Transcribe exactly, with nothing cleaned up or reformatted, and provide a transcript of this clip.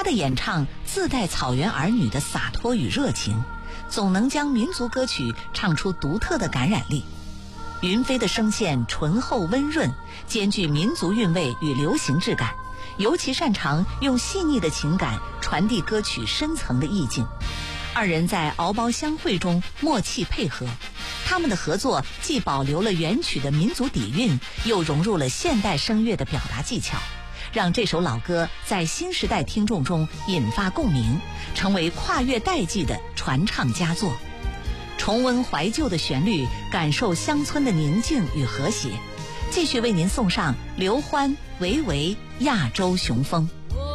的演唱自带草原儿女的洒脱与热情，总能将民族歌曲唱出独特的感染力。云飞的声线醇厚温润，兼具民族韵味与流行质感，尤其擅长用细腻的情感传递歌曲深层的意境。二人在敖包相会中默契配合，他们的合作既保留了原曲的民族底蕴，又融入了现代声乐的表达技巧，让这首老歌在新时代听众中引发共鸣，成为跨越代际的传唱佳作。重温怀旧的旋律，感受乡村的宁静与和谐。继续为您送上刘欢、维维亚洲雄风。